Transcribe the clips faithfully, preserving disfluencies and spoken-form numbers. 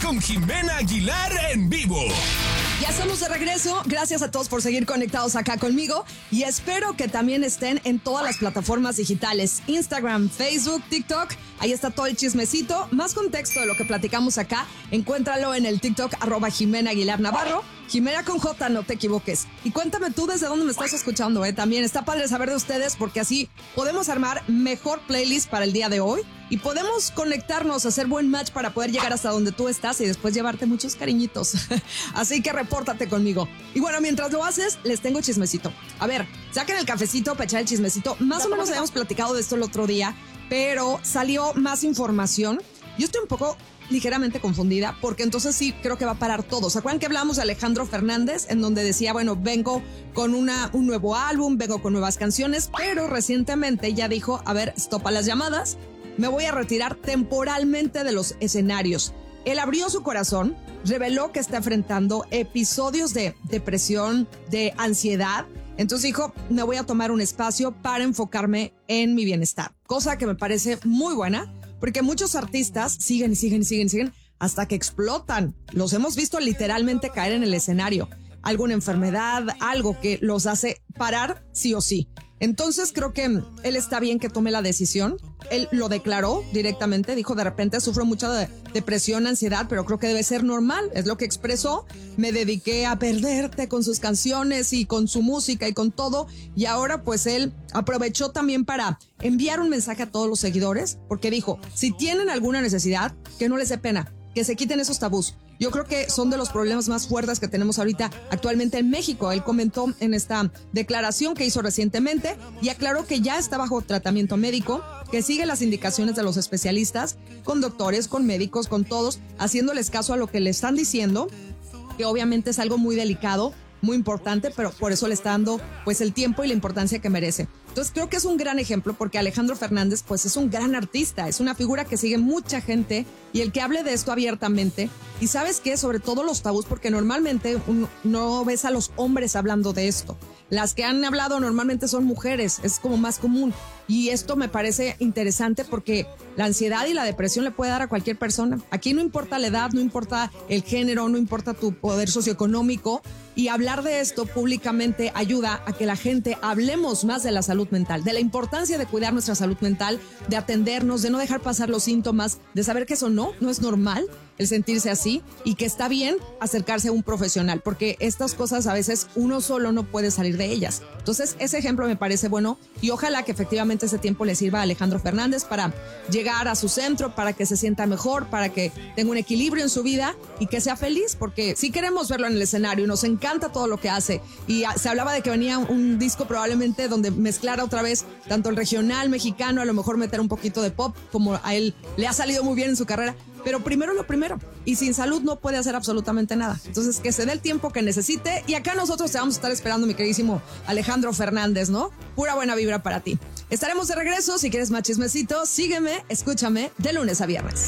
con Jimena Aguilar en vivo. Ya estamos de regreso. Gracias a todos por seguir conectados acá conmigo y espero que también estén en todas las plataformas digitales: Instagram, Facebook, TikTok. Ahí está todo el chismecito. Más contexto de lo que platicamos acá, encuéntralo en el TikTok arroba Jimena Aguilar Navarro. Jimena con J, no te equivoques. Y cuéntame tú desde dónde me estás escuchando, ¿eh? También está padre saber de ustedes porque así podemos armar mejor playlist para el día de hoy y podemos conectarnos, hacer buen match para poder llegar hasta donde tú estás y después llevarte muchos cariñitos. Así que repórtate conmigo. Y bueno, mientras lo haces, les tengo chismecito. A ver, saquen el cafecito para echar el chismecito. Más o menos habíamos platicado de esto el otro día, pero salió más información. Yo estoy un poco ligeramente confundida porque entonces sí creo que va a parar todo. ¿Se acuerdan que hablamos de Alejandro Fernández en donde decía, bueno, vengo con una, un nuevo álbum, vengo con nuevas canciones, pero recientemente ya dijo, a ver, stop a las llamadas, me voy a retirar temporalmente de los escenarios. Él abrió su corazón, reveló que está enfrentando episodios de depresión, de ansiedad. Entonces dijo, me voy a tomar un espacio para enfocarme en mi bienestar. Cosa que me parece muy buena, porque muchos artistas siguen y siguen y siguen y siguen hasta que explotan. Los hemos visto literalmente caer en el escenario. Alguna enfermedad, algo que los hace parar sí o sí. Entonces creo que él está bien que tome la decisión. Él lo declaró directamente, dijo de repente sufro mucha de depresión, ansiedad, pero creo que debe ser normal, es lo que expresó. Me dediqué a perderte con sus canciones y con su música y con todo, y ahora pues él aprovechó también para enviar un mensaje a todos los seguidores, porque dijo, si tienen alguna necesidad, que no les dé pena, que se quiten esos tabús. Yo creo que son de los problemas más fuertes que tenemos ahorita actualmente en México. Él comentó en esta declaración que hizo recientemente y aclaró que ya está bajo tratamiento médico, que sigue las indicaciones de los especialistas, con doctores, con médicos, con todos, haciéndoles caso a lo que le están diciendo, que obviamente es algo muy delicado, muy importante, pero por eso le está dando pues el tiempo y la importancia que merece. Entonces creo que es un gran ejemplo porque Alejandro Fernández pues es un gran artista, es una figura que sigue mucha gente y el que hable de esto abiertamente. Y ¿sabes qué? Sobre todo los tabús, porque normalmente un, no ves a los hombres hablando de esto. Las que han hablado normalmente son mujeres, es como más común. Y esto me parece interesante porque la ansiedad y la depresión le puede dar a cualquier persona. Aquí no importa la edad, no importa el género, no importa tu poder socioeconómico. Y hablar de esto públicamente ayuda a que la gente hablemos más de la salud mental, de la importancia de cuidar nuestra salud mental, de atendernos, de no dejar pasar los síntomas, de saber que eso no, no es normal el sentirse así y que está bien acercarse a un profesional, porque estas cosas a veces uno solo no puede salir de ellas. Entonces ese ejemplo me parece bueno y ojalá que efectivamente ese tiempo le sirva a Alejandro Fernández para llegar a su centro, para que se sienta mejor, para que tenga un equilibrio en su vida y que sea feliz, porque sí queremos verlo en el escenario y nos encanta todo lo que hace. Y se hablaba de que venía un disco probablemente donde mezclara otra vez tanto el regional mexicano, a lo mejor meter un poquito de pop, como a él le ha salido muy bien en su carrera. Pero primero lo primero, y sin salud no puede hacer absolutamente nada. Entonces que se dé el tiempo que necesite y acá nosotros te vamos a estar esperando, mi queridísimo Alejandro Fernández, ¿no? Pura buena vibra para ti. Estaremos de regreso, si quieres más chismecito, sígueme, escúchame de lunes a viernes.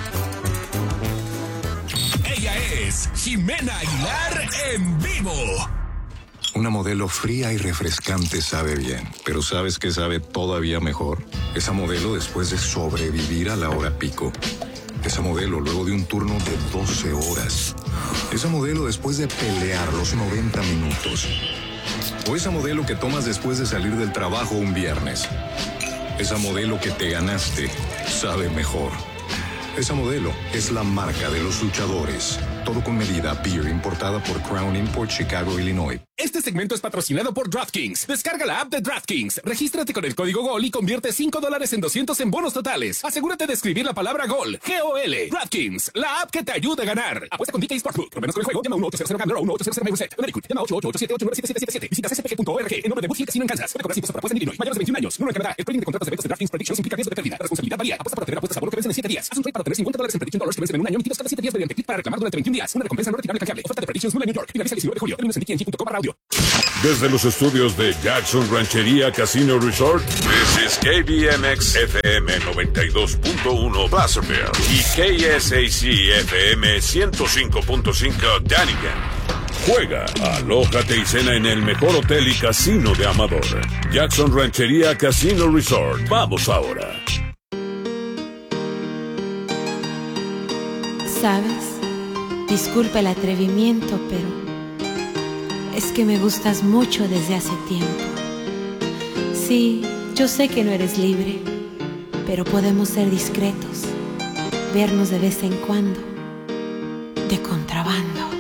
Ella es Jimena Aguilar en vivo. Una modelo fría y refrescante sabe bien, pero ¿sabes qué sabe todavía mejor? Esa modelo después de sobrevivir a la hora pico. Esa modelo luego de un turno de doce horas. Esa modelo después de pelear los noventa minutos. O esa modelo que tomas después de salir del trabajo un viernes. Esa modelo que te ganaste sabe mejor. Esa modelo es la marca de los luchadores. Todo con medida. Beer importada por Crown Import, Chicago, Illinois. Este segmento es patrocinado por DraftKings. Descarga la app de DraftKings. Regístrate con el código GOL y convierte cinco dólares en doscientos en bonos totales. Asegúrate de escribir la palabra GOL. G O L. DraftKings. La app que te ayuda a ganar. Apuesta con D K Sportsbook. Problemas con el juego. Llama uno ocho cero cero Gambler o uno ocho cero cero Mayweset. Americut. Llama ocho ocho ocho siete ocho nueve siete siete siete siete. Visita c s p g punto org. En nombre de Boost Hill Casino en Kansas. Puede cobrar impuestos por apuesta en Illinois. Mayores de veintiún años. Número de Canadá. El trading de contratos de eventos de DraftKings Predictions implica riesgo de pérdida. La responsabilidad varía. Apuesta para tener apuestas a bono que vencen en siete días. Haz un trade para tener cincuenta dólares en Prediction Dollars que vencen en un año emitidos cada siete días mediante clic para reclamar durante veintiún días. Una recompensa no retirable canjeable. Oferta de Predictions Nueva New York. Finaliza el diecinueve de julio. Términos en D K N G punto com barra audio. Desde los estudios de Jackson Ranchería Casino Resort, this is K B M X F M noventa y dos punto uno Placerville y K S A C F M ciento cinco punto cinco Dunnigan. Juega, alójate y cena en el mejor hotel y casino de Amador. Jackson Ranchería Casino Resort. Vamos ahora. ¿Sabes? Disculpa el atrevimiento, pero es que me gustas mucho desde hace tiempo. Sí, yo sé que no eres libre, pero podemos ser discretos, vernos de vez en cuando, de contrabando.